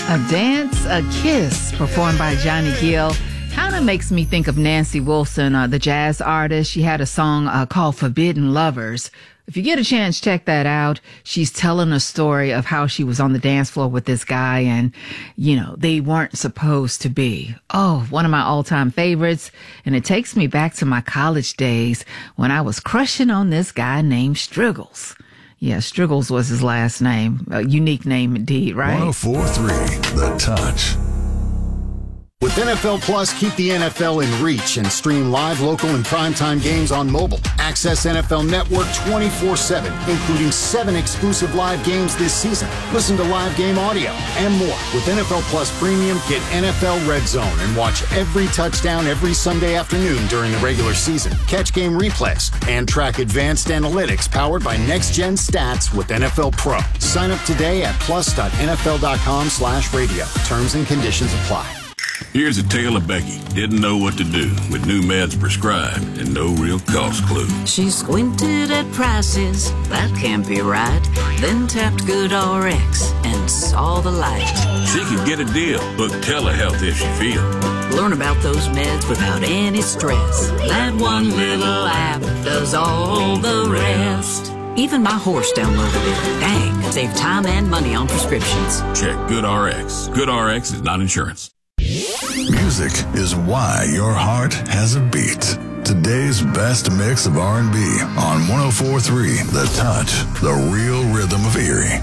A Dance, a Kiss, performed by Johnny Gill. Kind of makes me think of Nancy Wilson, the jazz artist. She had a song called Forbidden Lovers. If you get a chance, check that out. She's telling a story of how she was on the dance floor with this guy and, they weren't supposed to be. Oh, one of my all-time favorites. And it takes me back to my college days when I was crushing on this guy named Striggles. Yeah, Striggles was his last name. A unique name indeed, right? 104.3 The Touch. With NFL Plus, keep the NFL in reach and stream live, local, and primetime games on mobile. Access NFL Network 24/7, including 7 exclusive live games this season. Listen to live game audio and more. With NFL Plus Premium, get NFL Red Zone and watch every touchdown every Sunday afternoon during the regular season. Catch game replays and track advanced analytics powered by Next Gen Stats with NFL Pro. Sign up today at plus.nfl.com/radio. Terms and conditions apply. Here's a tale of Becky. Didn't know what to do with new meds prescribed and no real cost clue. She squinted at prices, that can't be right. Then tapped GoodRx and saw the light. She could get a deal, book telehealth if she feels. Learn about those meds without any stress. That one little app does all the rest. Even my horse downloaded it. Dang, save time and money on prescriptions. Check GoodRx. GoodRx is not insurance. Music is why your heart has a beat. Today's best mix of R&B on 104.3 The Touch, the real rhythm of Erie.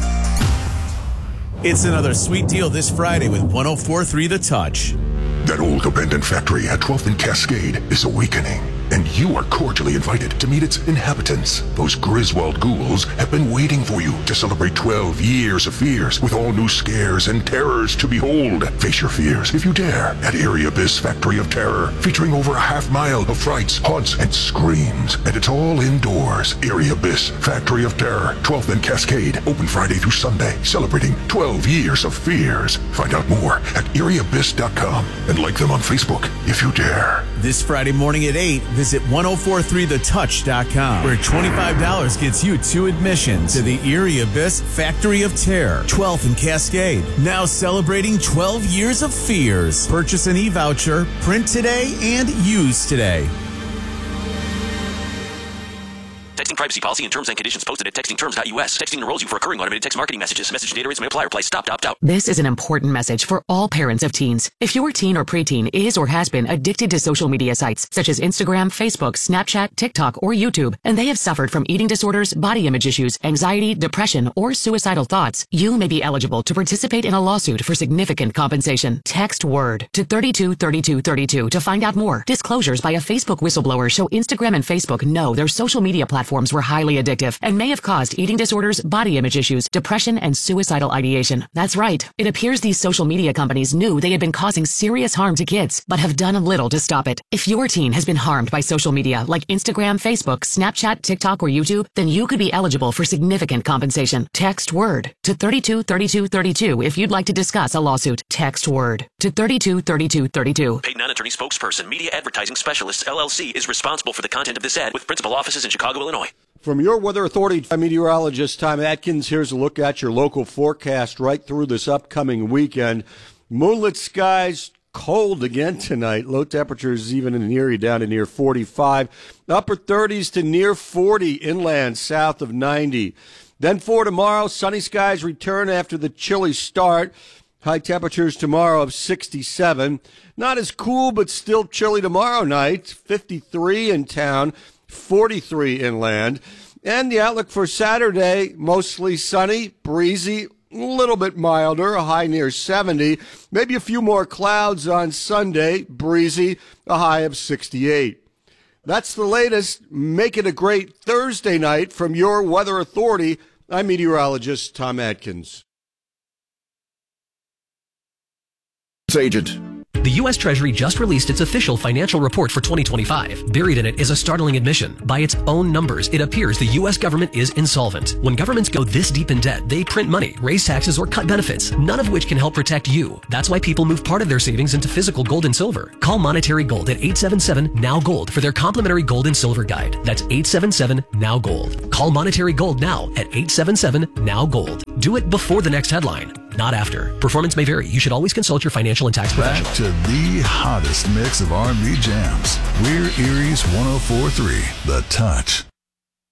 It's another sweet deal this Friday with 104.3 The Touch. That old abandoned factory at 12th and Cascade is awakening, and you are cordially invited to meet its inhabitants. Those Griswold ghouls have been waiting for you to celebrate 12 years of fears with all new scares and terrors to behold. Face your fears, if you dare, at Erie Abyss Factory of Terror, featuring over a half-mile of frights, haunts, and screams. And it's all indoors. Erie Abyss Factory of Terror, 12th and Cascade, open Friday through Sunday, celebrating 12 years of fears. Find out more at erieabyss.com and like them on Facebook, if you dare. This Friday morning at 8, visit 1043thetouch.com, where $25 gets you 2 admissions to the Erie Abyss Factory of Terror, 12th and Cascade. Now celebrating 12 years of fears. Purchase an e-voucher, print today, and use today. Texting privacy policy and terms and conditions posted at textingterms.us. Texting enrolls you for recurring automated text marketing messages. Message data rates may apply. Reply stop to opt out. This is an important message for all parents of teens. If your teen or preteen is or has been addicted to social media sites such as Instagram, Facebook, Snapchat, TikTok, or YouTube, and they have suffered from eating disorders, body image issues, anxiety, depression, or suicidal thoughts, you may be eligible to participate in a lawsuit for significant compensation. Text WORD to 323232 to find out more. Disclosures by a Facebook whistleblower show Instagram and Facebook know their social media platforms were highly addictive and may have caused eating disorders, body image issues, depression, and suicidal ideation. That's right. It appears these social media companies knew they had been causing serious harm to kids, but have done little to stop it. If your teen has been harmed by social media like Instagram, Facebook, Snapchat, TikTok, or YouTube, then you could be eligible for significant compensation. Text WORD to 323232 if you'd like to discuss a lawsuit. Text WORD to 323232. Paid non-attorney spokesperson, Media Advertising Specialists, LLC, is responsible for the content of this ad with principal offices in Chicago, Illinois. From your Weather Authority, I'm meteorologist Tom Atkins. Here's a look at your local forecast right through this upcoming weekend. Moonlit skies, cold again tonight. Low temperatures even in Erie down to near 45. Upper 30s to near 40 inland, south of 90. Then for tomorrow, sunny skies return after the chilly start. High temperatures tomorrow of 67. Not as cool, but still chilly tomorrow night. 53 in town. 43 inland. And the outlook for Saturday, mostly sunny, breezy, a little bit milder, a high near 70. Maybe a few more clouds on Sunday, breezy, a high of 68. That's the latest. Make it a great Thursday night from your Weather Authority. I'm meteorologist Tom Atkins. Agent. The U.S. Treasury just released its official financial report for 2025. Buried in it is a startling admission. By its own numbers, it appears the U.S. government is insolvent. When governments go this deep in debt, they print money, raise taxes, or cut benefits, none of which can help protect you. That's why people move part of their savings into physical gold and silver. Call Monetary Gold at 877-NOW-GOLD for their complimentary gold and silver guide. That's 877-NOW-GOLD. Call Monetary Gold now at 877-NOW-GOLD. Do it before the next headline. not after. Performance may vary. You should always consult your financial and tax professional. Back to the hottest mix of R&B jams. We're Erie's 104.3, The Touch.